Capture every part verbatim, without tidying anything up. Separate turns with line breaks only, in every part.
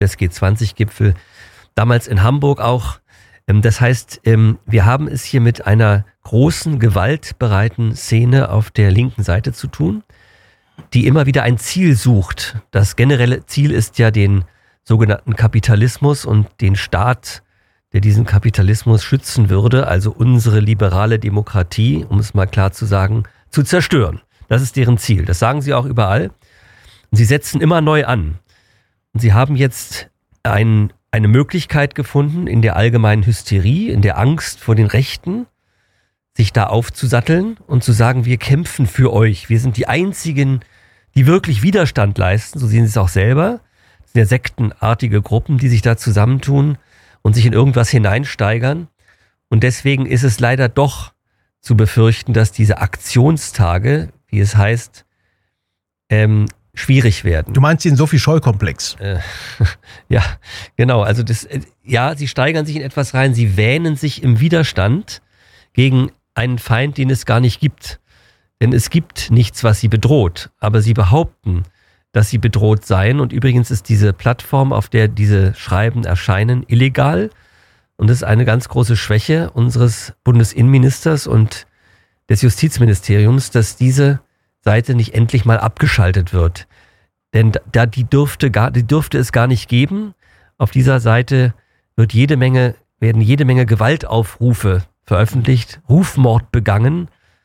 des G zwanzig Gipfel, damals in Hamburg auch. Das heißt, wir haben es hier mit einer großen, gewaltbereiten Szene auf der linken Seite zu tun, die immer wieder ein Ziel sucht. Das generelle Ziel ist ja, den sogenannten Kapitalismus und den Staat, der diesen Kapitalismus schützen würde, also unsere liberale Demokratie, um es mal klar zu sagen, zu zerstören. Das ist deren Ziel. Das sagen sie auch überall. Und sie setzen immer neu an. Und sie haben jetzt ein, eine Möglichkeit gefunden, in der allgemeinen Hysterie, in der Angst vor den Rechten, sich da aufzusatteln und zu sagen, wir kämpfen für euch. Wir sind die Einzigen, die wirklich Widerstand leisten. So sehen sie es auch selber. Das sind ja sektenartige Gruppen, die sich da zusammentun und sich in irgendwas hineinsteigern. Und deswegen ist es leider doch zu befürchten, dass diese Aktionstage, wie es heißt, ähm, schwierig werden.
Du meinst den Sophie-Scholl-Komplex?
Äh, ja, genau. Also das, äh, ja, sie steigern sich in etwas rein. Sie wähnen sich im Widerstand gegen einen Feind, den es gar nicht gibt. Denn es gibt nichts, was sie bedroht. Aber sie behaupten, dass sie bedroht seien. Und übrigens ist diese Plattform, auf der diese Schreiben erscheinen, illegal. Und das ist eine ganz große Schwäche unseres Bundesinnenministers und des Justizministeriums, dass diese Seite nicht endlich mal abgeschaltet wird. Denn da die dürfte gar, die dürfte es gar nicht geben. Auf dieser Seite wird jede Menge, werden jede Menge Gewaltaufrufe veröffentlicht, Rufmord begangen.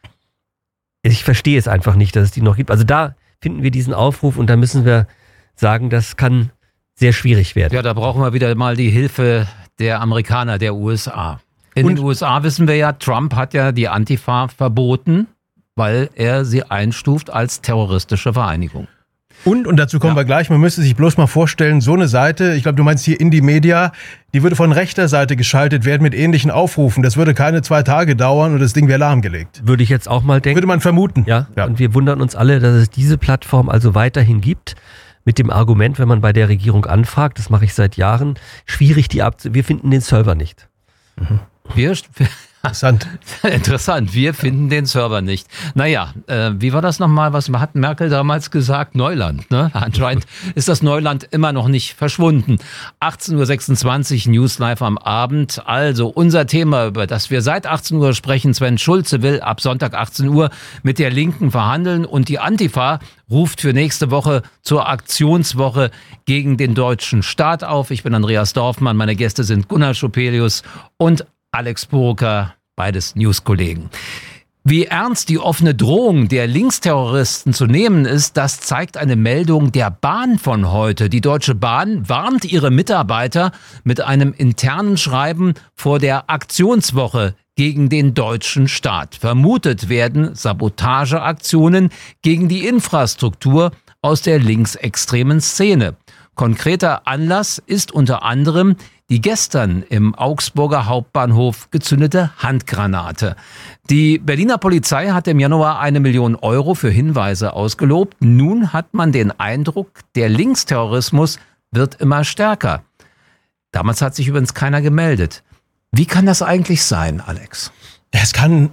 Ich verstehe es einfach nicht, dass es die noch gibt. Also da finden wir diesen Aufruf und da müssen wir sagen, das kann sehr schwierig werden.
Ja, da brauchen wir wieder mal die Hilfe der Amerikaner, der U S A. In und den U S A wissen wir ja, Trump hat ja die Antifa verboten, weil er sie einstuft als terroristische Vereinigung.
Und, und dazu kommen ja. wir gleich, man müsste sich bloß mal vorstellen, so eine Seite, ich glaube, du meinst hier Indie Media, die würde von rechter Seite geschaltet werden mit ähnlichen Aufrufen. Das würde keine zwei Tage dauern und das Ding wäre lahmgelegt.
Würde ich jetzt auch mal denken.
Würde man vermuten.
Ja, ja. Und wir wundern uns alle, dass es diese Plattform also weiterhin gibt. Mit dem Argument, wenn man bei der Regierung anfragt, das mache ich seit Jahren, schwierig die abzu... Wir finden den Server nicht.
Mhm. Wir... Interessant. Interessant, wir finden den Server nicht. Naja, äh, wie war das nochmal, was hat Merkel damals gesagt? Neuland, ne? Anscheinend ist das Neuland immer noch nicht verschwunden. achtzehn Uhr sechsundzwanzig, News Live am Abend. Also unser Thema, über das wir seit achtzehn Uhr sprechen, Sven Schulze will ab Sonntag achtzehn Uhr mit der Linken verhandeln und die Antifa ruft für nächste Woche zur Aktionswoche gegen den deutschen Staat auf. Ich bin Andreas Dorfmann, meine Gäste sind Gunnar Schopelius und Alex Burucker, beides News-Kollegen. Wie ernst die offene Drohung der Linksterroristen zu nehmen ist, das zeigt eine Meldung der Bahn von heute. Die Deutsche Bahn warnt ihre Mitarbeiter mit einem internen Schreiben vor der Aktionswoche gegen den deutschen Staat. Vermutet werden Sabotageaktionen gegen die Infrastruktur aus der linksextremen Szene. Konkreter Anlass ist unter anderem die gestern im Augsburger Hauptbahnhof gezündete Handgranate. Die Berliner Polizei hat im Januar eine Million Euro für Hinweise ausgelobt. Nun hat man den Eindruck, der Linksterrorismus wird immer stärker. Damals hat sich übrigens keiner gemeldet. Wie kann das eigentlich sein, Alex?
Es kann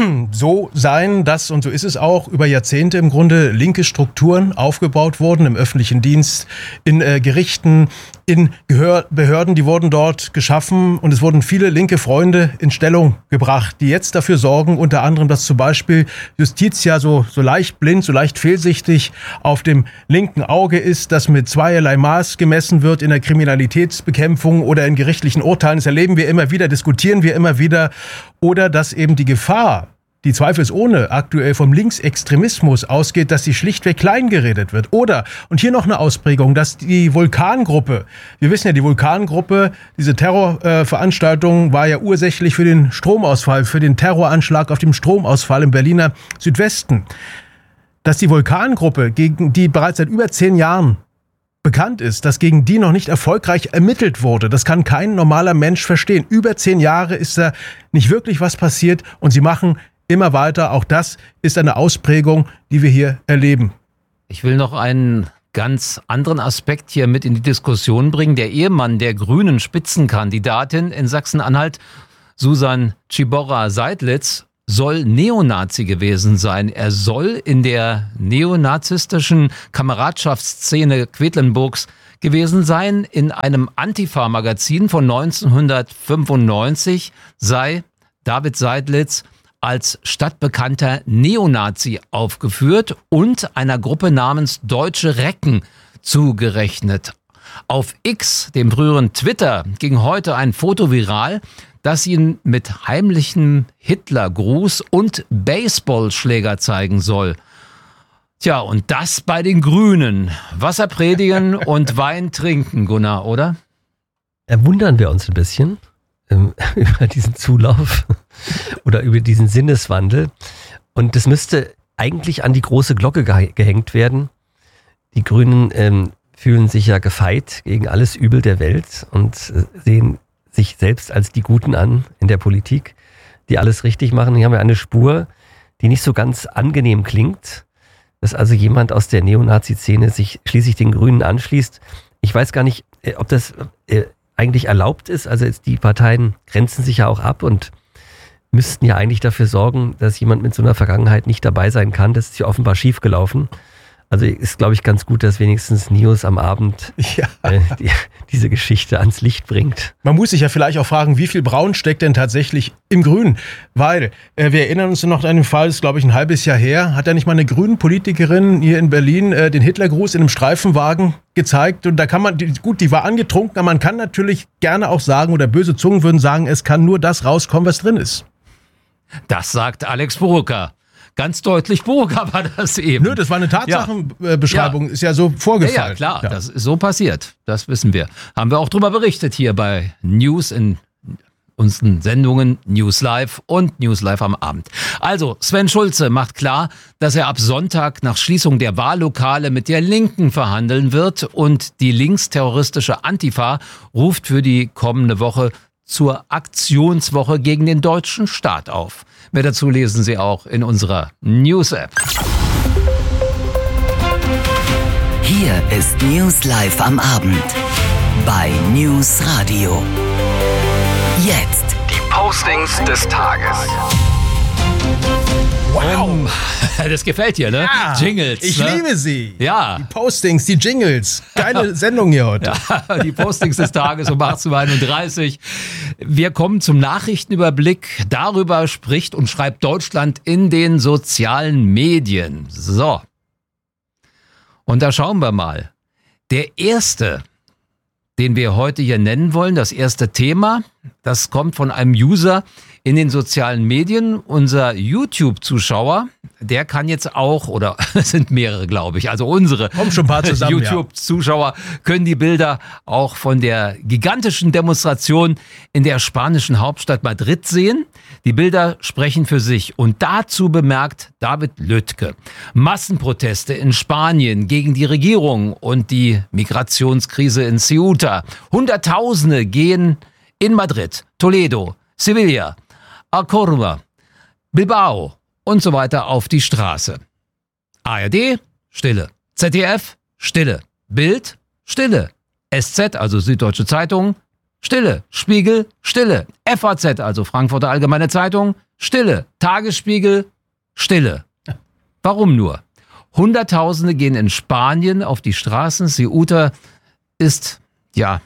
so sein, dass, und so ist es auch, über Jahrzehnte im Grunde linke Strukturen aufgebaut wurden im öffentlichen Dienst, in äh, Gerichten, in Gehör- Behörden, die wurden dort geschaffen und es wurden viele linke Freunde in Stellung gebracht, die jetzt dafür sorgen, unter anderem, dass zum Beispiel Justiz ja so, so leicht blind, so leicht fehlsichtig auf dem linken Auge ist, dass mit zweierlei Maß gemessen wird in der Kriminalitätsbekämpfung oder in gerichtlichen Urteilen. Das erleben wir immer wieder, diskutieren wir immer wieder. Oder dass eben die Gefahr, die zweifelsohne aktuell vom Linksextremismus ausgeht, dass sie schlichtweg kleingeredet wird. Oder, und hier noch eine Ausprägung, dass die Vulkangruppe, wir wissen ja, die Vulkangruppe, diese Terrorveranstaltung äh, war ja ursächlich für den Stromausfall, für den Terroranschlag auf dem Stromausfall im Berliner Südwesten. Dass die Vulkangruppe, gegen die bereits seit über zehn Jahren bekannt ist, dass gegen die noch nicht erfolgreich ermittelt wurde. Das kann kein normaler Mensch verstehen. Über zehn Jahre ist da nicht wirklich was passiert und sie machen immer weiter. Auch das ist eine Ausprägung, die wir hier erleben.
Ich will noch einen ganz anderen Aspekt hier mit in die Diskussion bringen. Der Ehemann der grünen Spitzenkandidatin in Sachsen-Anhalt, Susan Ciborra-Seidlitz, soll Neonazi gewesen sein. Er soll in der neonazistischen Kameradschaftsszene Quedlinburgs gewesen sein. In einem Antifa-Magazin von neunzehnhundertfünfundneunzig sei David Seidlitz als stadtbekannter Neonazi aufgeführt und einer Gruppe namens Deutsche Recken zugerechnet. Auf X, dem früheren Twitter, ging heute ein Foto viral, das ihn mit heimlichem Hitlergruß und Baseballschläger zeigen soll. Tja, und das bei den Grünen. Wasser predigen und Wein trinken, Gunnar, oder?
Wundern wir uns ein bisschen ähm, über diesen Zulauf oder über diesen Sinneswandel. Und das müsste eigentlich an die große Glocke ge- gehängt werden. Die Grünen ähm, fühlen sich ja gefeit gegen alles Übel der Welt und äh, sehen sich selbst als die Guten an in der Politik, die alles richtig machen. Hier haben wir eine Spur, die nicht so ganz angenehm klingt, dass also jemand aus der Neonazi-Szene sich schließlich den Grünen anschließt. Ich weiß gar nicht, ob das äh, eigentlich erlaubt ist. Also jetzt die Parteien grenzen sich ja auch ab und müssten ja eigentlich dafür sorgen, dass jemand mit so einer Vergangenheit nicht dabei sein kann. Das ist ja offenbar schiefgelaufen. Also ist, glaube ich, ganz gut, dass wenigstens News am Abend ja. äh, die, diese Geschichte ans Licht bringt.
Man muss sich ja vielleicht auch fragen, wie viel Braun steckt denn tatsächlich im Grün? Weil, äh, wir erinnern uns noch an einen Fall, das ist, glaube ich, ein halbes Jahr her, hat ja nicht mal eine grünen Politikerin hier in Berlin äh, den Hitlergruß in einem Streifenwagen gezeigt. Und da kann man, gut, die war angetrunken, aber man kann natürlich gerne auch sagen, oder böse Zungen würden sagen, es kann nur das rauskommen, was drin ist.
Das sagt Alex Burucker. Ganz deutlich, Burger war das eben.
Nö, das war eine Tatsachenbeschreibung, ja. Ist ja so vorgefallen.
Ja, ja klar, ja. Das ist so passiert, das wissen wir. Haben wir auch drüber berichtet hier bei News in unseren Sendungen News Live und News Live am Abend. Also, Sven Schulze macht klar, dass er ab Sonntag nach Schließung der Wahllokale mit der Linken verhandeln wird und die linksterroristische Antifa ruft für die kommende Woche zur Aktionswoche gegen den deutschen Staat auf. Mehr dazu lesen Sie auch in unserer News-App.
Hier ist News Live am Abend bei News Radio. Jetzt
die Postings des Tages.
Wow, das gefällt dir, ne?
Ja,
Jingles.
Ich
ne?
liebe sie.
Ja.
Die Postings, die Jingles. Geile Sendung hier heute.
Ja, die Postings des Tages um achtzehn Uhr einunddreißig. Wir kommen zum Nachrichtenüberblick. Darüber spricht und schreibt Deutschland in den sozialen Medien. So. Und da schauen wir mal. Der erste, den wir heute hier nennen wollen, das erste Thema, das kommt von einem User in den sozialen Medien. Unser YouTube-Zuschauer, der kann jetzt auch, oder es sind mehrere, glaube ich, also unsere
Kommen schon ein paar zusammen,
YouTube-Zuschauer können die Bilder auch von der gigantischen Demonstration in der spanischen Hauptstadt Madrid sehen. Die Bilder sprechen für sich. Und dazu bemerkt David Lüttke: Massenproteste in Spanien gegen die Regierung und die Migrationskrise in Ceuta. Hunderttausende gehen in Madrid, Toledo, Sevilla, A Córdoba, Bilbao und so weiter auf die Straße. A R D, Stille. Z D F, Stille. Bild, Stille. S Z, also Süddeutsche Zeitung, Stille. Spiegel, Stille. F A Z, also Frankfurter Allgemeine Zeitung, Stille. Tagesspiegel, Stille. Warum nur? Hunderttausende gehen in Spanien auf die Straßen. Ceuta ist, ja,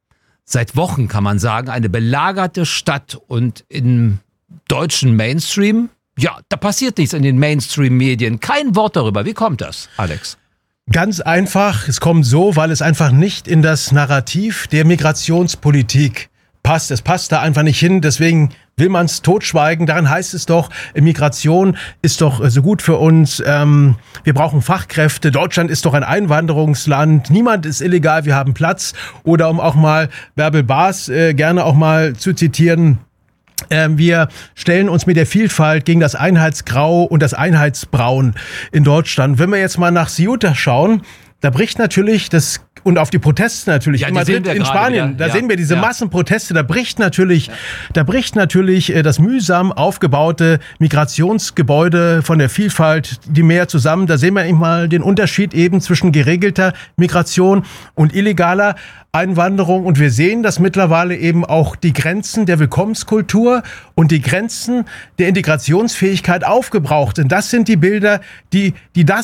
seit Wochen, kann man sagen, eine belagerte Stadt, und im deutschen Mainstream, ja, da passiert nichts in den Mainstream-Medien. Kein Wort darüber. Wie kommt das, Alex?
Ganz einfach, es kommt so, weil es einfach nicht in das Narrativ der Migrationspolitik passt. Es passt da einfach nicht hin, deswegen will man es totschweigen. Daran heißt es doch, Migration ist doch so gut für uns. Ähm, wir brauchen Fachkräfte. Deutschland ist doch ein Einwanderungsland. Niemand ist illegal, wir haben Platz. Oder um auch mal Bärbel Baas äh, gerne auch mal zu zitieren: Ähm, wir stellen uns mit der Vielfalt gegen das Einheitsgrau und das Einheitsbraun in Deutschland. Wenn wir jetzt mal nach Ceuta schauen, da bricht natürlich das, und auf die Proteste natürlich,
ja,
in Madrid, in Spanien,
wieder.
da
ja.
sehen wir diese
ja.
Massenproteste, da bricht natürlich, ja. da bricht natürlich äh, das mühsam aufgebaute Migrationsgebäude von der Vielfalt, die Meer zusammen. Da sehen wir eben mal den Unterschied eben zwischen geregelter Migration und illegaler Einwanderung. Und wir sehen, dass mittlerweile eben auch die Grenzen der Willkommenskultur und die Grenzen der Integrationsfähigkeit aufgebraucht sind. Das sind die Bilder, die, die das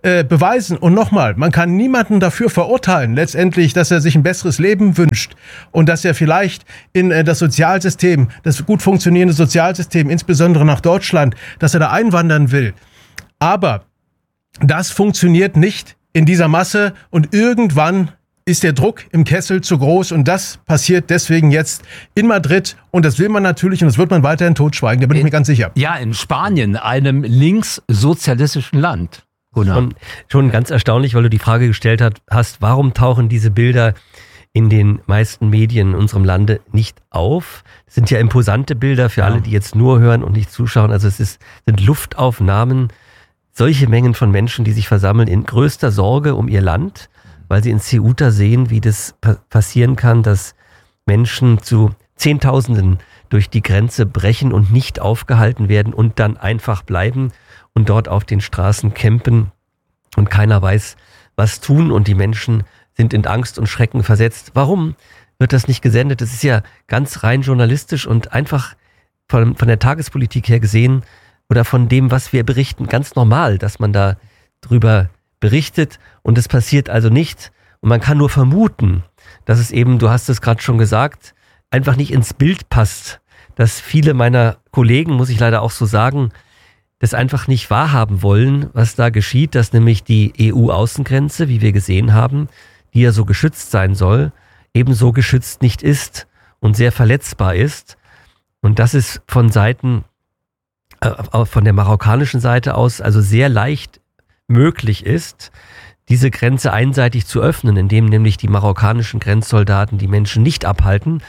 äh, beweisen. Und nochmal, man kann niemanden dafür verurteilen, letztendlich, dass er sich ein besseres Leben wünscht und dass er vielleicht in äh, das Sozialsystem, das gut funktionierende Sozialsystem, insbesondere nach Deutschland, dass er da einwandern will. Aber das funktioniert nicht in dieser Masse und irgendwann ist der Druck im Kessel zu groß und das passiert deswegen jetzt in Madrid und das will man natürlich und das wird man weiterhin totschweigen, da bin ich mir ganz sicher.
Ja, in Spanien, einem linkssozialistischen Land.
Schon, schon ganz erstaunlich, weil du die Frage gestellt hast, warum tauchen diese Bilder in den meisten Medien in unserem Lande nicht auf? Das sind ja imposante Bilder für alle, die jetzt nur hören und nicht zuschauen. Also es ist, sind Luftaufnahmen, solche Mengen von Menschen, die sich versammeln in größter Sorge um ihr Land, weil sie in Ceuta sehen, wie das passieren kann, dass Menschen zu Zehntausenden durch die Grenze brechen und nicht aufgehalten werden und dann einfach bleiben und dort auf den Straßen campen und keiner weiß, was tun und die Menschen sind in Angst und Schrecken versetzt. Warum wird das nicht gesendet? Das ist ja ganz rein journalistisch und einfach von, von der Tagespolitik her gesehen oder von dem, was wir berichten, ganz normal, dass man da drüber berichtet und es passiert also nicht. Und man kann nur vermuten, dass es eben, du hast es gerade schon gesagt, einfach nicht ins Bild passt, dass viele meiner Kollegen, muss ich leider auch so sagen, das einfach nicht wahrhaben wollen, was da geschieht, dass nämlich die E U-Außengrenze, wie wir gesehen haben, die ja so geschützt sein soll, ebenso geschützt nicht ist und sehr verletzbar ist. Und dass es von Seiten, äh, von der marokkanischen Seite aus, also sehr leicht möglich ist, diese Grenze einseitig zu öffnen, indem nämlich die marokkanischen Grenzsoldaten die Menschen nicht abhalten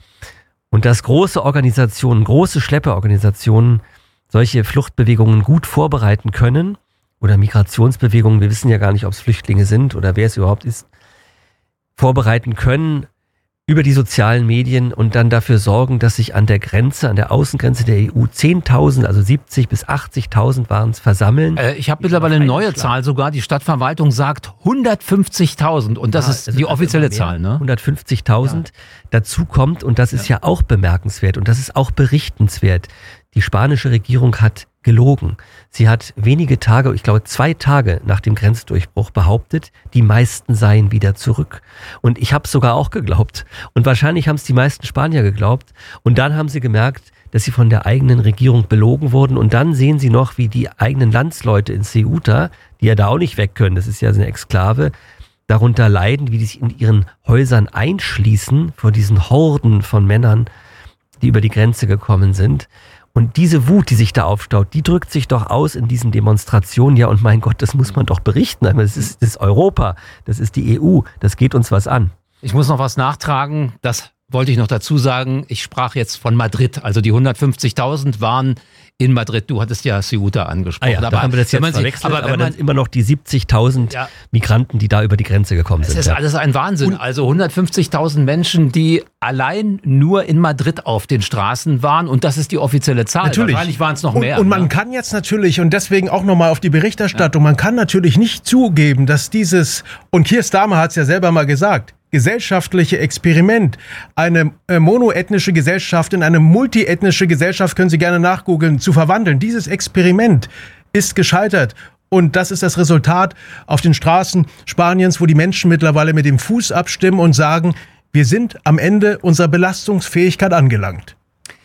und dass große Organisationen, große Schlepperorganisationen solche Fluchtbewegungen gut vorbereiten können oder Migrationsbewegungen, wir wissen ja gar nicht, ob es Flüchtlinge sind oder wer es überhaupt ist, vorbereiten können über die sozialen Medien und dann dafür sorgen, dass sich an der Grenze, an der Außengrenze der E U zehntausend, also siebzig bis achtzigtausend waren es, versammellen.
Äh, ich habe mittlerweile eine neue Zahl sogar. Die Stadtverwaltung sagt hundertfünfzigtausend und das ja, ist das die offizielle Zahl. Ne?
hundertfünfzigtausend. Ja. Dazu kommt, und das ist ja. ja auch bemerkenswert und das ist auch berichtenswert, die spanische Regierung hat gelogen. Sie hat wenige Tage, ich glaube zwei Tage nach dem Grenzdurchbruch behauptet, die meisten seien wieder zurück. Und ich habe es sogar auch geglaubt. Und wahrscheinlich haben es die meisten Spanier geglaubt. Und dann haben sie gemerkt, dass sie von der eigenen Regierung belogen wurden. Und dann sehen sie noch, wie die eigenen Landsleute in Ceuta, die ja da auch nicht weg können, das ist ja so eine Exklave, darunter leiden, wie die sich in ihren Häusern einschließen vor diesen Horden von Männern, die über die Grenze gekommen sind. Und diese Wut, die sich da aufstaut, die drückt sich doch aus in diesen Demonstrationen. Ja, und mein Gott, das muss man doch berichten. Das ist, das ist Europa, das ist die E U, das geht uns was an.
Ich muss noch was nachtragen, das wollte ich noch dazu sagen. Ich sprach jetzt von Madrid, also die hundertfünfzigtausend waren in Madrid. Du hattest ja Ceuta angesprochen.
Ah ja, da haben wir das jetzt verwechselt, aber, aber dann immer noch die siebzigtausend ja, Migranten, die da über die Grenze gekommen sind.
Das ist
ja.
alles ein Wahnsinn. Also hundertfünfzigtausend Menschen, die allein nur in Madrid auf den Straßen waren und das ist die offizielle Zahl.
Natürlich.
Wahrscheinlich waren es noch
und,
mehr.
Und man
ne?
kann jetzt natürlich, und deswegen auch nochmal auf die Berichterstattung, ja. man kann natürlich nicht zugeben, dass dieses, und Keir Starmer hat es ja selber mal gesagt, gesellschaftliche Experiment, eine äh, monoethnische Gesellschaft in eine multiethnische Gesellschaft, können Sie gerne nachgoogeln, zu verwandeln. Dieses Experiment ist gescheitert. Und das ist das Resultat auf den Straßen Spaniens, wo die Menschen mittlerweile mit dem Fuß abstimmen und sagen, wir sind am Ende unserer Belastungsfähigkeit angelangt.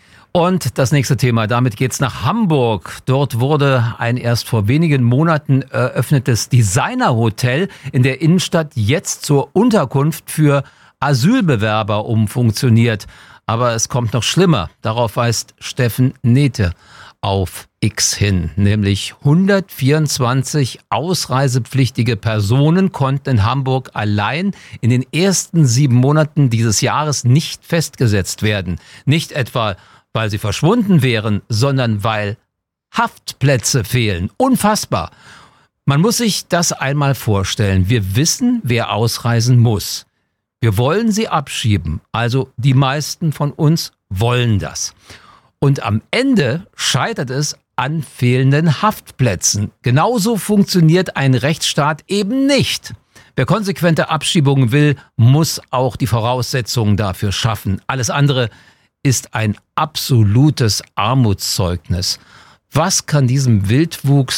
Und das nächste Thema, damit geht's nach Hamburg. Dort wurde ein erst vor wenigen Monaten eröffnetes Designerhotel in der Innenstadt jetzt zur Unterkunft für Asylbewerber umfunktioniert. Aber es kommt noch schlimmer. Darauf weist Steffen Nete auf X hin. Nämlich hundertvierundzwanzig ausreisepflichtige Personen konnten in Hamburg allein in den ersten sieben Monaten dieses Jahres nicht festgesetzt werden. Nicht etwa weil sie verschwunden wären, sondern weil Haftplätze fehlen. Unfassbar. Man muss sich das einmal vorstellen. Wir wissen, wer ausreisen muss. Wir wollen sie abschieben. Also die meisten von uns wollen das. Und am Ende scheitert es an fehlenden Haftplätzen. Genauso funktioniert ein Rechtsstaat eben nicht. Wer konsequente Abschiebungen will, muss auch die Voraussetzungen dafür schaffen. Alles andere ist ein absolutes Armutszeugnis. Was kann diesem Wildwuchs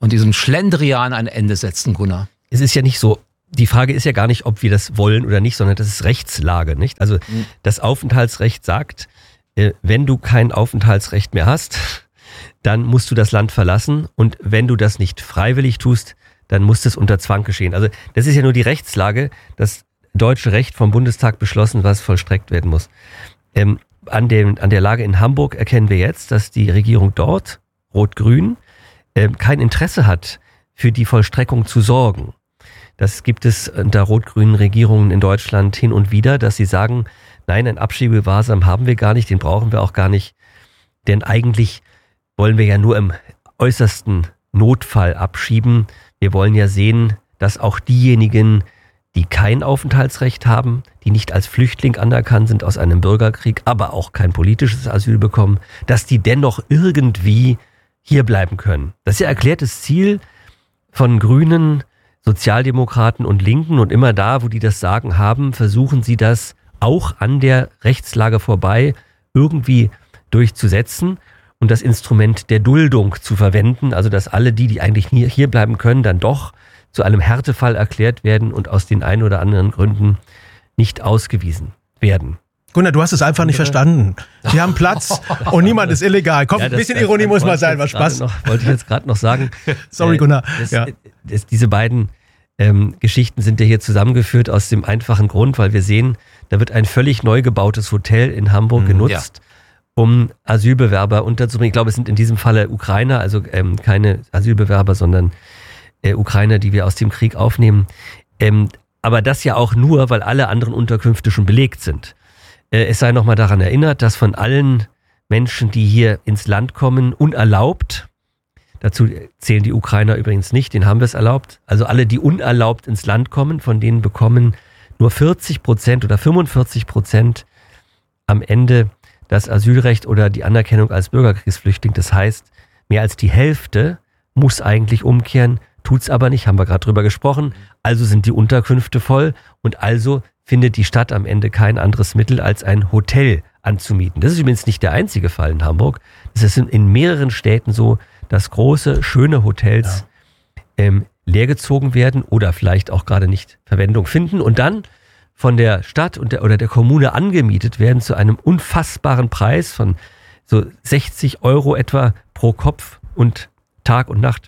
und diesem Schlendrian ein Ende setzen, Gunnar?
Es ist ja nicht so, die Frage ist ja gar nicht, ob wir das wollen oder nicht, sondern das ist Rechtslage, nicht? Also mhm. das Aufenthaltsrecht sagt, wenn du kein Aufenthaltsrecht mehr hast, dann musst du das Land verlassen und wenn du das nicht freiwillig tust, dann muss das unter Zwang geschehen. Also das ist ja nur die Rechtslage, das deutsche Recht vom Bundestag beschlossen, was vollstreckt werden muss. Ähm, an, dem, an der Lage in Hamburg erkennen wir jetzt, dass die Regierung dort, Rot-Grün, äh, kein Interesse hat, für die Vollstreckung zu sorgen. Das gibt es unter rot-grünen Regierungen in Deutschland hin und wieder, dass sie sagen, nein, ein Abschiebegewahrsam haben wir gar nicht, den brauchen wir auch gar nicht, denn eigentlich wollen wir ja nur im äußersten Notfall abschieben. Wir wollen ja sehen, dass auch diejenigen, die kein Aufenthaltsrecht haben, die nicht als Flüchtling anerkannt sind aus einem Bürgerkrieg, aber auch kein politisches Asyl bekommen, dass die dennoch irgendwie hier bleiben können. Das ist ja erklärtes Ziel von Grünen, Sozialdemokraten und Linken und immer da, wo die das Sagen haben, versuchen sie das auch an der Rechtslage vorbei irgendwie durchzusetzen und das Instrument der Duldung zu verwenden, also dass alle die, die eigentlich hier bleiben können, dann doch zu einem Härtefall erklärt werden und aus den ein oder anderen Gründen nicht ausgewiesen werden.
Gunnar, du hast es einfach nicht verstanden. Wir haben Platz und niemand ist illegal. Komm, ja, das, ein bisschen das, Ironie muss mal sein, was Spaß.
Noch, wollte ich jetzt gerade noch sagen.
Sorry, Gunnar.
Das,
ja.
das, diese beiden ähm, Geschichten sind ja hier zusammengeführt aus dem einfachen Grund, weil wir sehen, da wird ein völlig neu gebautes Hotel in Hamburg mhm, genutzt, ja. um Asylbewerber unterzubringen. Ich glaube, es sind in diesem Falle Ukrainer, also ähm, keine Asylbewerber, sondern äh, Ukrainer, die wir aus dem Krieg aufnehmen. Ähm, aber das ja auch nur, weil alle anderen Unterkünfte schon belegt sind. Äh, es sei nochmal daran erinnert, dass von allen Menschen, die hier ins Land kommen, unerlaubt, dazu zählen die Ukrainer übrigens nicht, denen haben wir es erlaubt, also alle, die unerlaubt ins Land kommen, von denen bekommen nur vierzig Prozent oder fünfundvierzig Prozent am Ende das Asylrecht oder die Anerkennung als Bürgerkriegsflüchtling. Das heißt, mehr als die Hälfte muss eigentlich umkehren, tut's aber nicht, haben wir gerade drüber gesprochen. Also sind die Unterkünfte voll und also findet die Stadt am Ende kein anderes Mittel, als ein Hotel anzumieten. Das ist übrigens nicht der einzige Fall in Hamburg. Das ist in mehreren Städten so, dass große, schöne Hotels ja. ähm, leergezogen werden oder vielleicht auch gerade nicht Verwendung finden und dann von der Stadt und der, oder der Kommune angemietet werden zu einem unfassbaren Preis von so sechzig Euro etwa pro Kopf und Tag und Nacht.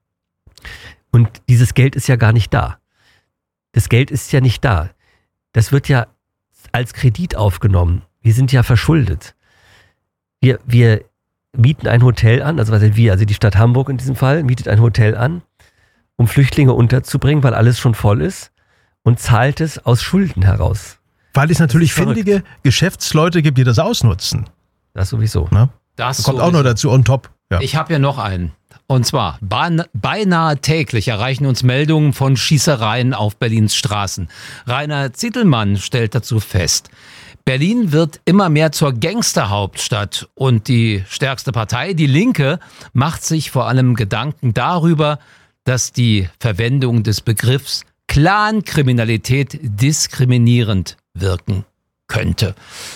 Und dieses Geld ist ja gar nicht da. Das Geld ist ja nicht da. Das wird ja als Kredit aufgenommen. Wir sind ja verschuldet. Wir, wir mieten ein Hotel an, also was sind wir, also die Stadt Hamburg in diesem Fall, mietet ein Hotel an, um Flüchtlinge unterzubringen, weil alles schon voll ist und zahlt es aus Schulden heraus.
Weil es natürlich findige Geschäftsleute gibt, die das ausnutzen.
Das sowieso.
Na?
Das,
das kommt
sowieso.
auch noch dazu on top. Ja.
Ich habe ja noch einen. Und zwar, beinahe täglich erreichen uns Meldungen von Schießereien auf Berlins Straßen. Rainer Zittelmann stellt dazu fest, Berlin wird immer mehr zur Gangsterhauptstadt und die stärkste Partei, die Linke, macht sich vor allem Gedanken darüber, dass die Verwendung des Begriffs Clankriminalität diskriminierend wirken könnte.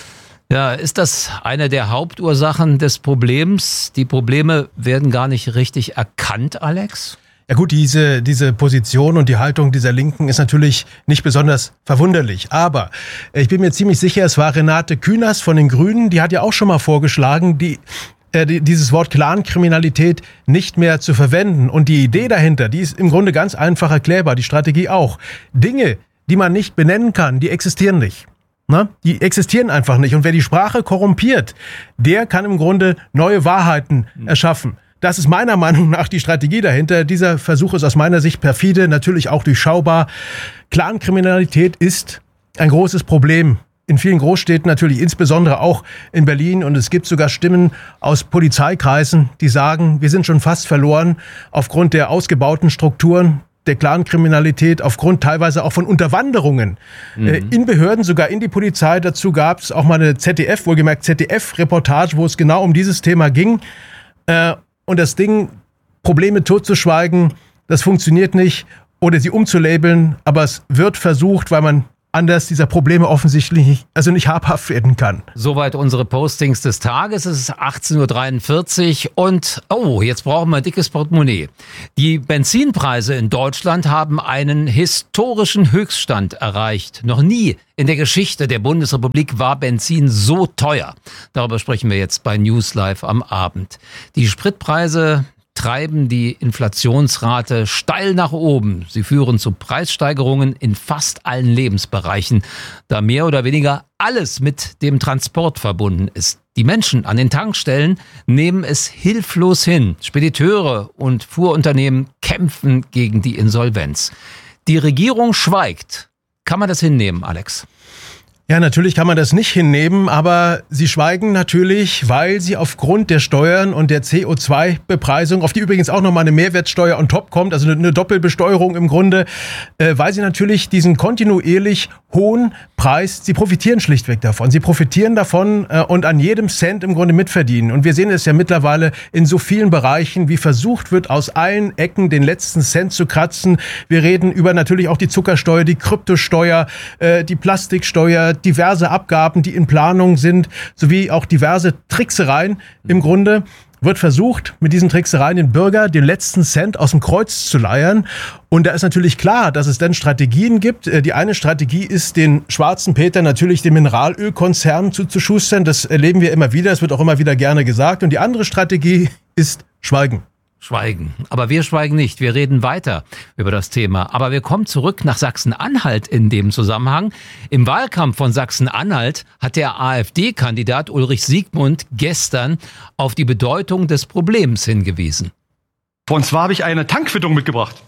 Ja, ist das eine der Hauptursachen des Problems? Die Probleme werden gar nicht richtig erkannt, Alex?
Ja gut, diese, diese Position und die Haltung dieser Linken ist natürlich nicht besonders verwunderlich. Aber ich bin mir ziemlich sicher, es war Renate Künast von den Grünen, die hat ja auch schon mal vorgeschlagen, die, äh, die, dieses Wort Clankriminalität nicht mehr zu verwenden. Und die Idee dahinter, die ist im Grunde ganz einfach erklärbar, die Strategie auch. Dinge, die man nicht benennen kann, die existieren nicht. Na, die existieren einfach nicht. Und wer die Sprache korrumpiert, der kann im Grunde neue Wahrheiten erschaffen. Das ist meiner Meinung nach die Strategie dahinter. Dieser Versuch ist aus meiner Sicht perfide, natürlich auch durchschaubar. Clankriminalität ist ein großes Problem. In vielen Großstädten natürlich, insbesondere auch in Berlin. Und es gibt sogar Stimmen aus Polizeikreisen, die sagen, wir sind schon fast verloren aufgrund der ausgebauten Strukturen der Clankriminalität, aufgrund teilweise auch von Unterwanderungen mhm. äh, in Behörden, sogar in die Polizei. Dazu gab es auch mal eine Z D F, wohlgemerkt Z D F-Reportage, wo es genau um dieses Thema ging. Äh, und das Ding, Probleme totzuschweigen, das funktioniert nicht. Oder sie umzulabeln, aber es wird versucht, weil man anders dieser Probleme offensichtlich nicht, also nicht habhaft werden kann.
Soweit unsere Postings des Tages. Es ist achtzehn Uhr dreiundvierzig und, oh, jetzt brauchen wir ein dickes Portemonnaie. Die Benzinpreise in Deutschland haben einen historischen Höchststand erreicht. Noch nie in der Geschichte der Bundesrepublik war Benzin so teuer. Darüber sprechen wir jetzt bei News Live am Abend. Die Spritpreise treiben die Inflationsrate steil nach oben. Sie führen zu Preissteigerungen in fast allen Lebensbereichen, da mehr oder weniger alles mit dem Transport verbunden ist. Die Menschen an den Tankstellen nehmen es hilflos hin. Spediteure und Fuhrunternehmen kämpfen gegen die Insolvenz. Die Regierung schweigt. Kann man das hinnehmen, Alex?
Ja, natürlich kann man das nicht hinnehmen, aber sie schweigen natürlich, weil sie aufgrund der Steuern und der C O zwei Bepreisung, auf die übrigens auch nochmal eine Mehrwertsteuer on top kommt, also eine Doppelbesteuerung im Grunde, äh, weil sie natürlich diesen kontinuierlich hohen Preis, sie profitieren schlichtweg davon. Sie profitieren davon äh, und an jedem Cent im Grunde mitverdienen. Und wir sehen es ja mittlerweile in so vielen Bereichen, wie versucht wird, aus allen Ecken den letzten Cent zu kratzen. Wir reden über natürlich auch die Zuckersteuer, die Kryptosteuer, äh, die Plastiksteuer, diverse Abgaben, die in Planung sind, sowie auch diverse Tricksereien. Im Grunde wird versucht, mit diesen Tricksereien den Bürger den letzten Cent aus dem Kreuz zu leiern. Und da ist natürlich klar, dass es dann Strategien gibt. Die eine Strategie ist, den schwarzen Peter natürlich den Mineralölkonzernen zuzuschustern. Das erleben wir immer wieder, es wird auch immer wieder gerne gesagt. Und die andere Strategie ist Schweigen.
Schweigen. Aber wir schweigen nicht. Wir reden weiter über das Thema. Aber wir kommen zurück nach Sachsen-Anhalt in dem Zusammenhang. Im Wahlkampf von Sachsen-Anhalt hat der AfD-Kandidat Ulrich Siegmund gestern auf die Bedeutung des Problems hingewiesen.
Und zwar habe ich eine Tankquittung mitgebracht.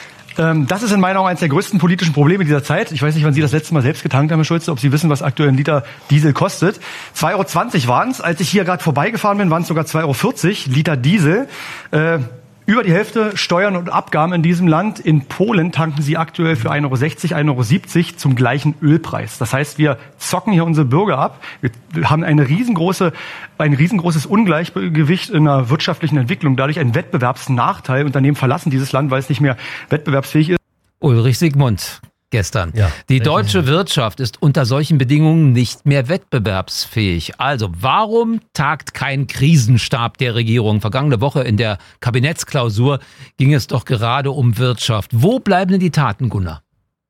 Das ist in meiner Augen eines der größten politischen Probleme dieser Zeit. Ich weiß nicht, wann Sie das letzte Mal selbst getankt haben, Herr Schulze, ob Sie wissen, was aktuell ein Liter Diesel kostet. zwei Euro zwanzig waren es. Als ich hier gerade vorbeigefahren bin, waren es sogar zwei Euro vierzig Liter Diesel. Äh, über die Hälfte Steuern und Abgaben in diesem Land. In Polen tanken Sie aktuell für ein Euro sechzig, ein Euro siebzig zum gleichen Ölpreis. Das heißt, wir zocken hier unsere Bürger ab. Wir haben eine riesengroße, ein riesengroßes Ungleichgewicht in der wirtschaftlichen Entwicklung. Dadurch ein Wettbewerbsnachteil. Unternehmen verlassen dieses Land, weil es nicht mehr wettbewerbsfähig ist.
Ulrich Siegmund gestern. Ja, die deutsche Wirtschaft ist unter solchen Bedingungen nicht mehr wettbewerbsfähig. Also warum tagt kein Krisenstab der Regierung? Vergangene Woche in der Kabinettsklausur ging es doch gerade um Wirtschaft. Wo bleiben denn die Taten, Gunnar?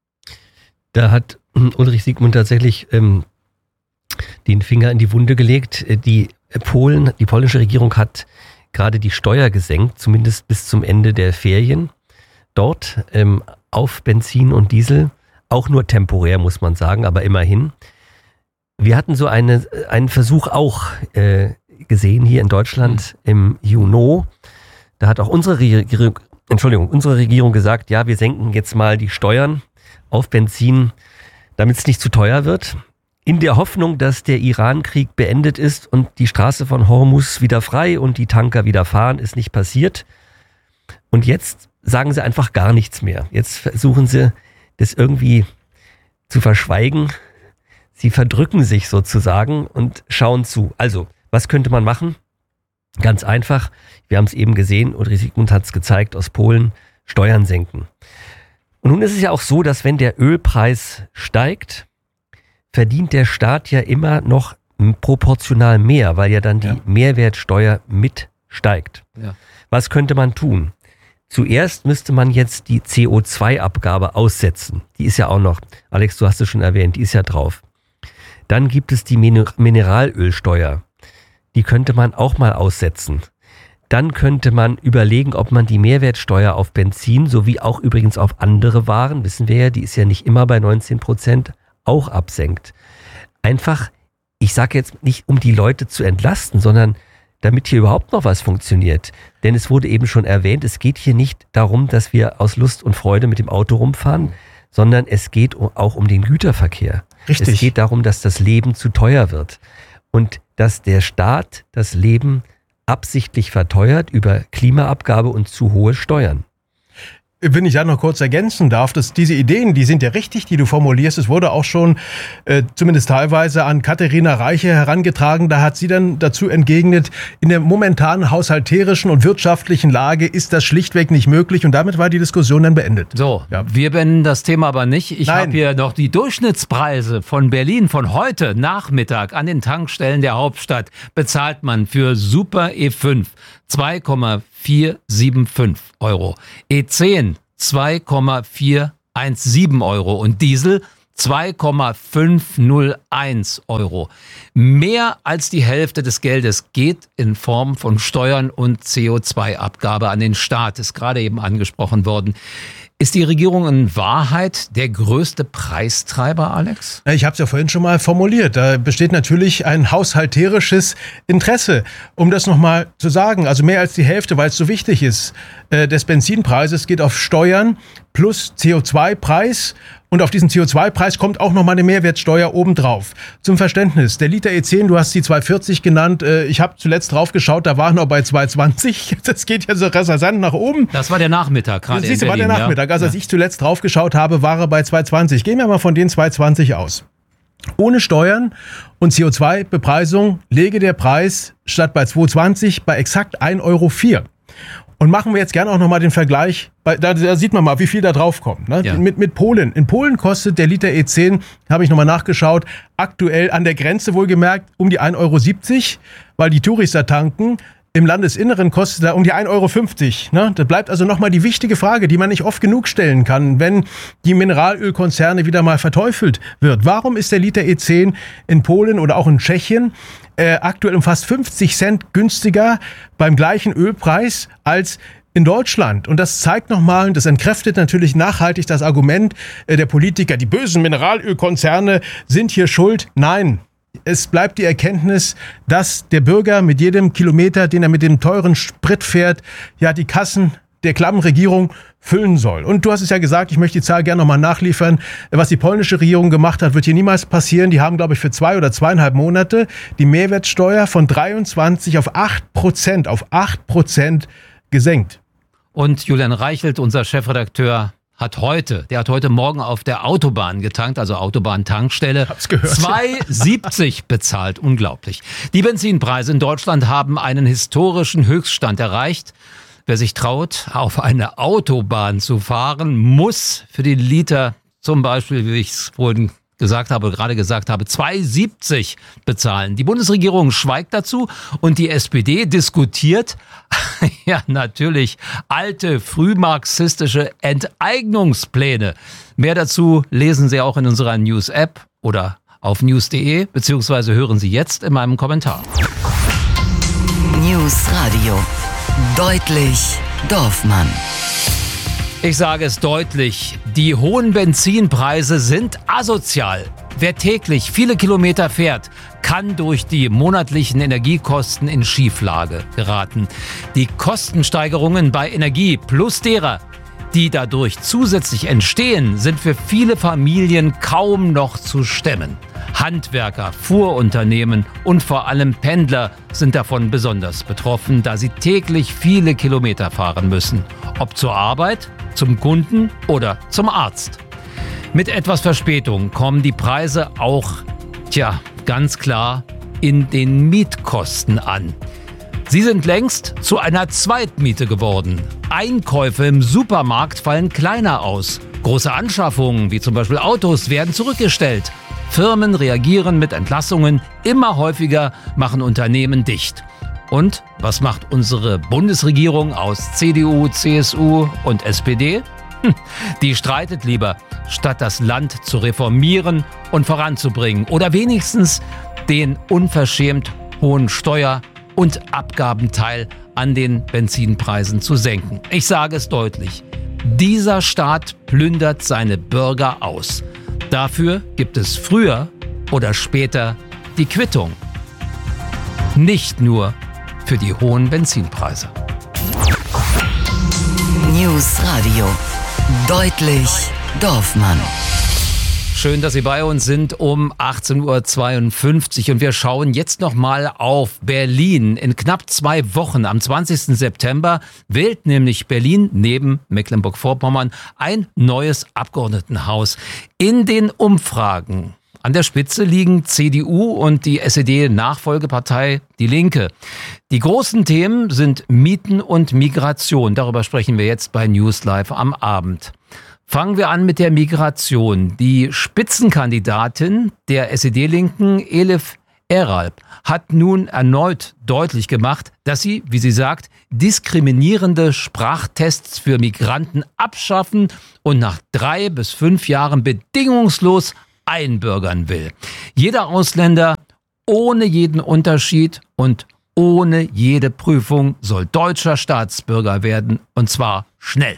Da hat Ulrich Siegmund tatsächlich ähm, den Finger in die Wunde gelegt. Die Polen, die polnische Regierung hat gerade die Steuer gesenkt, zumindest bis zum Ende der Ferien. Dort ähm, auf Benzin und Diesel, auch nur temporär, muss man sagen, aber immerhin. Wir hatten so eine, einen Versuch auch äh, gesehen hier in Deutschland im Juni. Da hat auch unsere Regierung, Entschuldigung, unsere Regierung gesagt, ja, wir senken jetzt mal die Steuern auf Benzin, damit es nicht zu teuer wird. In der Hoffnung, dass der Iran-Krieg beendet ist und die Straße von Hormuz wieder frei und die Tanker wieder fahren, ist nicht passiert. Und jetzt sagen sie einfach gar nichts mehr. Jetzt versuchen sie, das irgendwie zu verschweigen. Sie verdrücken sich sozusagen und schauen zu. Also, was könnte man machen? Ganz einfach. Wir haben es eben gesehen, Ulrich Siegmund hat es gezeigt, aus Polen, Steuern senken. Und nun ist es ja auch so, dass wenn der Ölpreis steigt, verdient der Staat ja immer noch proportional mehr, weil ja dann die ja. Mehrwertsteuer mitsteigt. Ja. Was könnte man tun? Zuerst müsste man jetzt die C O zwei Abgabe aussetzen. Die ist ja auch noch, Alex, du hast es schon erwähnt, die ist ja drauf. Dann gibt es die Mineralölsteuer. Die könnte man auch mal aussetzen. Dann könnte man überlegen, ob man die Mehrwertsteuer auf Benzin sowie auch übrigens auf andere Waren, wissen wir ja, die ist ja nicht immer bei neunzehn Prozent, auch absenkt. Einfach, ich sage jetzt nicht, um die Leute zu entlasten, sondern damit hier überhaupt noch was funktioniert. Denn es wurde eben schon erwähnt, es geht hier nicht darum, dass wir aus Lust und Freude mit dem Auto rumfahren, sondern es geht auch um den Güterverkehr. Richtig. Es geht darum, dass das Leben zu teuer wird und dass der Staat das Leben absichtlich verteuert über Klimaabgabe und zu hohe Steuern.
wenn ich da noch kurz ergänzen darf, dass diese Ideen, die sind ja richtig, die du formulierst. Es wurde auch schon äh, zumindest teilweise an Katharina Reiche herangetragen. Da hat sie dann dazu entgegnet, in der momentanen haushalterischen und wirtschaftlichen Lage ist das schlichtweg nicht möglich. Und damit war die Diskussion dann beendet.
So,
ja.
Wir beenden das Thema aber nicht. Ich habe hier noch die Durchschnittspreise von Berlin von heute Nachmittag an den Tankstellen der Hauptstadt. Bezahlt man für Super E fünf zwei Komma vier sieben fünf Euro, E zehn zwei Komma vier eins sieben Euro und Diesel zwei Komma fünf null eins Euro. Mehr als die Hälfte des Geldes geht in Form von Steuern und C O zwei Abgabe an den Staat, ist gerade eben angesprochen worden. Ist die Regierung in Wahrheit der größte Preistreiber, Alex?
Ich habe es ja vorhin schon mal formuliert. Da besteht natürlich ein haushalterisches Interesse, um das nochmal zu sagen. Also mehr als die Hälfte, weil es so wichtig ist, des Benzinpreises geht auf Steuern plus C O zwei Preis. Und auf diesen C O zwei Preis kommt auch nochmal eine Mehrwertsteuer obendrauf. Zum Verständnis, der Liter E zehn, du hast die zwei vierzig genannt. Ich habe zuletzt drauf geschaut, da war noch bei zwei zwanzig. Das geht ja so rasant nach oben.
Das war der Nachmittag gerade in Berlin.
Das war der Nachmittag.
Ja?
Also als ich zuletzt drauf geschaut habe, war er bei zwei zwanzig. Gehen wir mal von den zwei zwanzig aus. Ohne Steuern und C O zwei Bepreisung läge der Preis statt bei zwei zwanzig bei exakt ein Euro vier. Und machen wir jetzt gerne auch nochmal den Vergleich, da, da sieht man mal, wie viel da drauf kommt. Ne? Ja. Mit, mit Polen. In Polen kostet der Liter E zehn, habe ich nochmal nachgeschaut, aktuell an der Grenze wohlgemerkt um die ein Euro siebzig, weil die Touris da tanken. Im Landesinneren kostet er um die ein Euro fünfzig. Ne? Das bleibt also nochmal die wichtige Frage, die man nicht oft genug stellen kann, wenn die Mineralölkonzerne wieder mal verteufelt wird. Warum ist der Liter E zehn in Polen oder auch in Tschechien äh, aktuell um fast fünfzig Cent günstiger beim gleichen Ölpreis als in Deutschland? Und das zeigt nochmal, das entkräftet natürlich nachhaltig das Argument äh, der Politiker, die bösen Mineralölkonzerne sind hier schuld. Nein. Es bleibt die Erkenntnis, dass der Bürger mit jedem Kilometer, den er mit dem teuren Sprit fährt, ja die Kassen der klammen Regierung füllen soll. Und du hast es ja gesagt, ich möchte die Zahl gerne nochmal nachliefern. Was die polnische Regierung gemacht hat, wird hier niemals passieren. Die haben, glaube ich, für zwei oder zweieinhalb Monate die Mehrwertsteuer von dreiundzwanzig auf acht Prozent, auf acht Prozent gesenkt.
Und Julian Reichelt, unser Chefredakteur, hat heute, der hat heute Morgen auf der Autobahn getankt, also Autobahntankstelle, zwei siebzig bezahlt. Unglaublich. Die Benzinpreise in Deutschland haben einen historischen Höchststand erreicht. Wer sich traut, auf eine Autobahn zu fahren, muss für den Liter zum Beispiel, wie ich es vorhin gesagt habe, gerade gesagt habe, zwei siebzig bezahlen. Die Bundesregierung schweigt dazu und die S P D diskutiert, ja natürlich, alte frühmarxistische Enteignungspläne. Mehr dazu lesen Sie auch in unserer News-App oder auf news punkt de, beziehungsweise hören Sie jetzt in meinem Kommentar.
News Radio. Deutlich Dorfmann.
Ich sage es deutlich, die hohen Benzinpreise sind asozial. Wer täglich viele Kilometer fährt, kann durch die monatlichen Energiekosten in Schieflage geraten. Die Kostensteigerungen bei Energie plus derer, die dadurch zusätzlich entstehen, sind für viele Familien kaum noch zu stemmen. Handwerker, Fuhrunternehmen und vor allem Pendler sind davon besonders betroffen, da sie täglich viele Kilometer fahren müssen. Ob zur Arbeit, zum Kunden oder zum Arzt. Mit etwas Verspätung kommen die Preise auch, tja, ganz klar in den Mietkosten an. Sie sind längst zu einer Zweitmiete geworden. Einkäufe im Supermarkt fallen kleiner aus. Große Anschaffungen, wie zum Beispiel Autos, werden zurückgestellt. Firmen reagieren mit Entlassungen. Immer häufiger machen Unternehmen dicht. Und was macht unsere Bundesregierung aus C D U, C S U und S P D? Hm, die streitet lieber, statt das Land zu reformieren und voranzubringen. Oder wenigstens den unverschämt hohen Steuer- und Abgabenteil an den Benzinpreisen zu senken. Ich sage es deutlich, dieser Staat plündert seine Bürger aus. Dafür gibt es früher oder später die Quittung. Nicht nur für die hohen Benzinpreise.
News Radio. Deutlich Dorfmann.
Schön, dass Sie bei uns sind um achtzehn Uhr zweiundfünfzig und wir schauen jetzt nochmal auf Berlin. In knapp zwei Wochen, am zwanzigsten September, wählt nämlich Berlin neben Mecklenburg-Vorpommern ein neues Abgeordnetenhaus. In den Umfragen an der Spitze liegen C D U und die S E D-Nachfolgepartei Die Linke. Die großen Themen sind Mieten und Migration. Darüber sprechen wir jetzt bei News Live am Abend. Fangen wir an mit der Migration. Die Spitzenkandidatin der S E D-Linken, Elif Eralp, hat nun erneut deutlich gemacht, dass sie, wie sie sagt, diskriminierende Sprachtests für Migranten abschaffen und nach drei bis fünf Jahren bedingungslos einbürgern will. Jeder Ausländer ohne jeden Unterschied und ohne jede Prüfung soll deutscher Staatsbürger werden, und zwar schnell.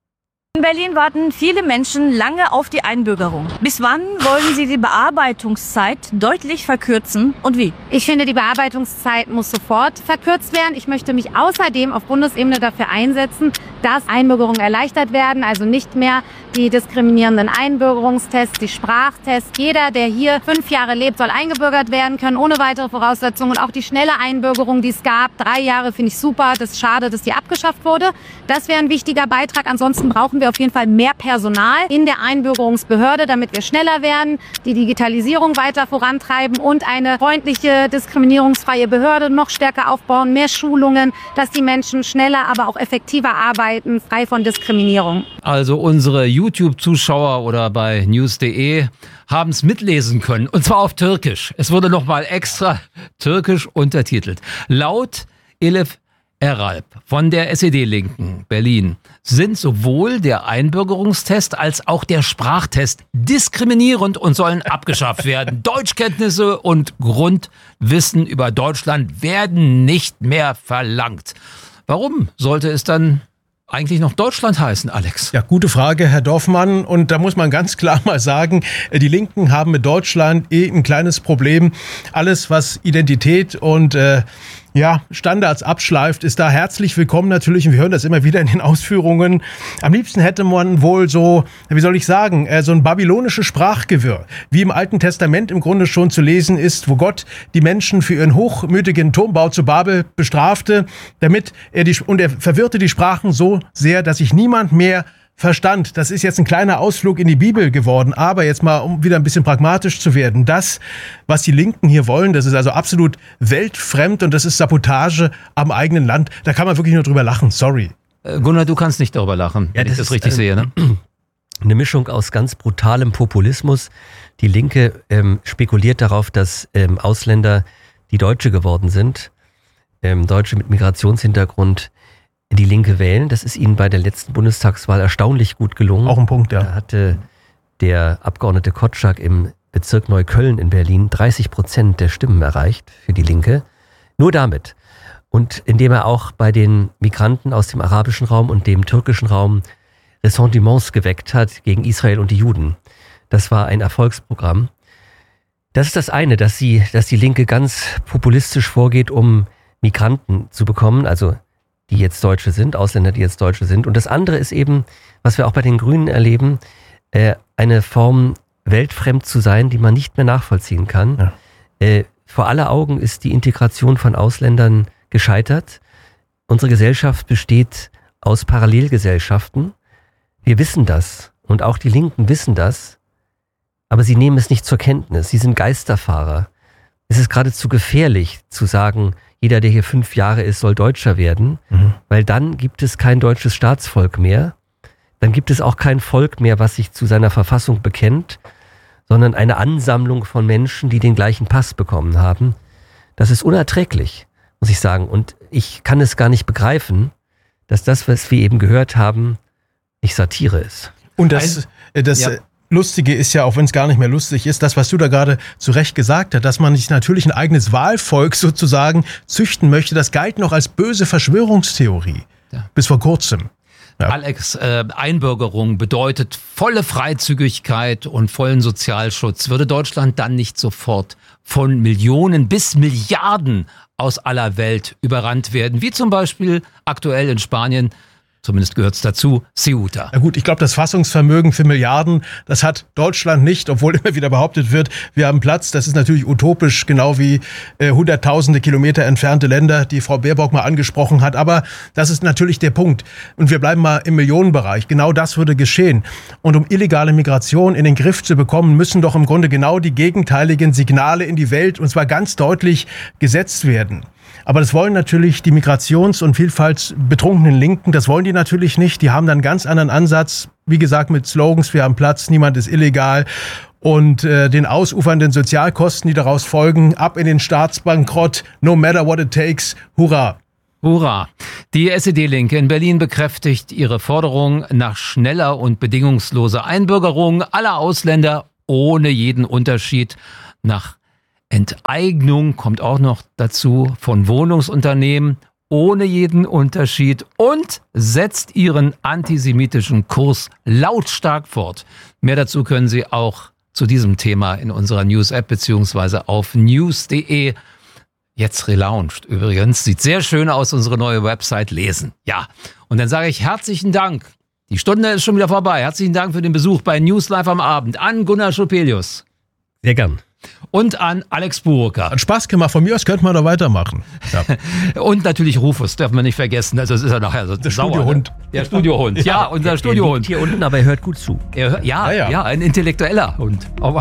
In Berlin warten viele Menschen lange auf die Einbürgerung. Bis wann wollen Sie die Bearbeitungszeit deutlich verkürzen und wie?
Ich finde, die Bearbeitungszeit muss sofort verkürzt werden. Ich möchte mich außerdem auf Bundesebene dafür einsetzen, dass Einbürgerungen erleichtert werden, also nicht mehr die diskriminierenden Einbürgerungstests, die Sprachtests. Jeder, der hier fünf Jahre lebt, soll eingebürgert werden können, ohne weitere Voraussetzungen. Und auch die schnelle Einbürgerung, die es gab, drei Jahre, finde ich super. Das ist schade, dass die abgeschafft wurde. Das wäre ein wichtiger Beitrag. Ansonsten brauchen wir auf jeden Fall mehr Personal in der Einbürgerungsbehörde, damit wir schneller werden, die Digitalisierung weiter vorantreiben und eine freundliche, diskriminierungsfreie Behörde noch stärker aufbauen, mehr Schulungen, dass die Menschen schneller, aber auch effektiver arbeiten, frei von Diskriminierung.
Also unsere YouTube-Zuschauer oder bei news punkt de haben es mitlesen können, und zwar auf Türkisch. Es wurde nochmal extra türkisch untertitelt. Laut Elif Eralp von der S E D-Linken Berlin sind sowohl der Einbürgerungstest als auch der Sprachtest diskriminierend und sollen abgeschafft werden. Deutschkenntnisse und Grundwissen über Deutschland werden nicht mehr verlangt. Warum sollte es dann eigentlich noch Deutschland heißen, Alex?
Ja, gute Frage, Herr Dorfmann. Und da muss man ganz klar mal sagen, die Linken haben mit Deutschland eh ein kleines Problem. Alles, was Identität und äh, ja, Standards abschleift, ist da herzlich willkommen natürlich. Und wir hören das immer wieder in den Ausführungen. Am liebsten hätte man wohl so, wie soll ich sagen, äh, so ein babylonisches Sprachgewirr, wie im Alten Testament im Grunde schon zu lesen ist, wo Gott die Menschen für ihren hochmütigen Turmbau zu Babel bestrafte, damit er die, und er verwirrte die Sprachen so sehr, dass sich niemand mehr verstand. Das ist jetzt ein kleiner Ausflug in die Bibel geworden, aber jetzt mal, um wieder ein bisschen pragmatisch zu werden, das, was die Linken hier wollen, das ist also absolut weltfremd und das ist Sabotage am eigenen Land. Da kann man wirklich nur drüber lachen, sorry.
Äh, Gunnar, du kannst nicht darüber lachen,
ja,
wenn ich das
ist,
richtig
äh,
sehe, ne?
Eine Mischung aus ganz brutalem Populismus. Die Linke ähm, spekuliert darauf, dass ähm, Ausländer, die Deutsche geworden sind, ähm, Deutsche mit Migrationshintergrund, die Linke wählen. Das ist ihnen bei der letzten Bundestagswahl erstaunlich gut gelungen.
Auch ein Punkt, ja.
Da hatte der Abgeordnete Kotschak im Bezirk Neukölln in Berlin dreißig Prozent der Stimmen erreicht für die Linke. Nur damit. Und indem er auch bei den Migranten aus dem arabischen Raum und dem türkischen Raum Ressentiments geweckt hat gegen Israel und die Juden. Das war ein Erfolgsprogramm. Das ist das eine, dass sie, dass die Linke ganz populistisch vorgeht, um Migranten zu bekommen, also die jetzt Deutsche sind, Ausländer, die jetzt Deutsche sind. Und das andere ist eben, was wir auch bei den Grünen erleben, äh, eine Form weltfremd zu sein, die man nicht mehr nachvollziehen kann. Ja. Äh, vor aller Augen ist die Integration von Ausländern gescheitert. Unsere Gesellschaft besteht aus Parallelgesellschaften. Wir wissen das und auch die Linken wissen das, aber sie nehmen es nicht zur Kenntnis. Sie sind Geisterfahrer. Es ist geradezu gefährlich zu sagen, jeder, der hier fünf Jahre ist, soll Deutscher werden, mhm. weil dann gibt es kein deutsches Staatsvolk mehr. Dann gibt es auch kein Volk mehr, was sich zu seiner Verfassung bekennt, sondern eine Ansammlung von Menschen, die den gleichen Pass bekommen haben. Das ist unerträglich, muss ich sagen. Und ich kann es gar nicht begreifen, dass das, was wir eben gehört haben, nicht Satire ist.
Und das, das ja. Lustige ist ja, auch wenn es gar nicht mehr lustig ist, das, was du da gerade zu Recht gesagt hast, dass man sich natürlich ein eigenes Wahlvolk sozusagen züchten möchte, das galt noch als böse Verschwörungstheorie. Ja. Bis vor kurzem. Ja.
Alex, äh, Einbürgerung bedeutet volle Freizügigkeit und vollen Sozialschutz. Würde Deutschland dann nicht sofort von Millionen bis Milliarden aus aller Welt überrannt werden, wie zum Beispiel aktuell in Spanien zumindest gehört es dazu, Ceuta.
Na gut, ich glaube, das Fassungsvermögen für Milliarden, das hat Deutschland nicht, obwohl immer wieder behauptet wird, wir haben Platz. Das ist natürlich utopisch, genau wie äh, hunderttausende Kilometer entfernte Länder, die Frau Baerbock mal angesprochen hat. Aber das ist natürlich der Punkt. Und wir bleiben mal im Millionenbereich. Genau das würde geschehen. Und um illegale Migration in den Griff zu bekommen, müssen doch im Grunde genau die gegenteiligen Signale in die Welt, und zwar ganz deutlich, gesetzt werden. Aber das wollen natürlich die migrations- und vielfaltsbetrunkenen Linken, das wollen die natürlich nicht. Die haben dann einen ganz anderen Ansatz, wie gesagt, mit Slogans, wir haben Platz, niemand ist illegal. Und äh, den ausufernden Sozialkosten, die daraus folgen, ab in den Staatsbankrott, no matter what it takes, hurra.
Hurra! Die S E D-Linke in Berlin bekräftigt ihre Forderung nach schneller und bedingungsloser Einbürgerung aller Ausländer ohne jeden Unterschied, nach Enteignung kommt auch noch dazu von Wohnungsunternehmen ohne jeden Unterschied und setzt ihren antisemitischen Kurs lautstark fort. Mehr dazu können Sie auch zu diesem Thema in unserer News-App beziehungsweise auf news punkt de, jetzt relaunched übrigens, sieht sehr schön aus, unsere neue Website lesen. Ja, und dann sage ich herzlichen Dank. Die Stunde ist schon wieder vorbei. Herzlichen Dank für den Besuch bei News Live am Abend an Gunnar Schopelius.
Sehr gern.
Und an Alex Burucker.
Hat Spaß gemacht. Von mir aus könnte man da weitermachen. Ja.
Und natürlich Rufus, darf man nicht vergessen. Also das ist ja nachher so
der
sauer,
Studiohund.
Ne? Der Studiohund, ja, unser
der
Studiohund.
Liegt hier unten, aber er hört gut zu.
Er hört, ja, ja,
ja,
ja, ein intellektueller Hund. Aber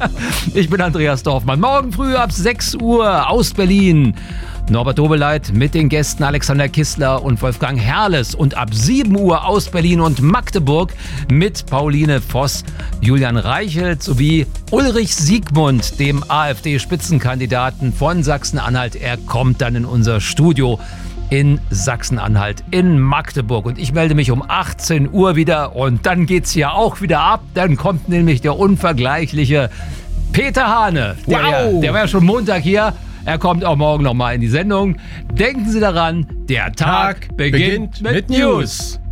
ich bin Andreas Dorfmann. Morgen früh ab sechs Uhr aus Berlin. Norbert Dobeleit mit den Gästen Alexander Kissler und Wolfgang Herrles. Und ab sieben Uhr aus Berlin und Magdeburg mit Pauline Voss, Julian Reichelt sowie Ulrich Siegmund, dem AfD-Spitzenkandidaten von Sachsen-Anhalt. Er kommt dann in unser Studio in Sachsen-Anhalt, in Magdeburg. Und ich melde mich um achtzehn Uhr wieder und dann geht's hier auch wieder ab. Dann kommt nämlich der unvergleichliche Peter Hane. Der,
wow.
der war ja schon Montag hier. Er kommt auch morgen nochmal in die Sendung. Denken Sie daran, der Tag,
Tag
beginnt,
beginnt
mit,
mit
News.
News.